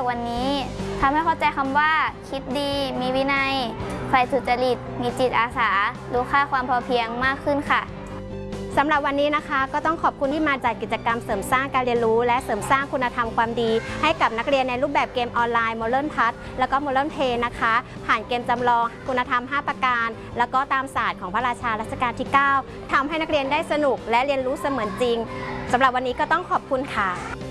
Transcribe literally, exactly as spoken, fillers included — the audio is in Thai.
วันนี้ทำให้เข้าใจคำว่าคิดดีมีวินัยใฝ่สุจริตมีจิตอาสารู้ค่าความพอเพียงมากขึ้นค่ะสำหรับวันนี้นะคะก็ต้องขอบคุณที่มาจัดกิจกรรมเสริมสร้างการเรียนรู้และเสริมสร้างคุณธรรมความดีให้กับนักเรียนในรูปแบบเกมออนไลน์ Modern Touch แล้วก็ Modern Play นะคะผ่านเกมจำลองคุณธรรมห้าประการแล้วก็ตามศาสตร์ของพระราชารัชกาลที่เก้าทำให้นักเรียนได้สนุกและเรียนรู้เสมือนจริงสำหรับวันนี้ก็ต้องขอบคุณค่ะ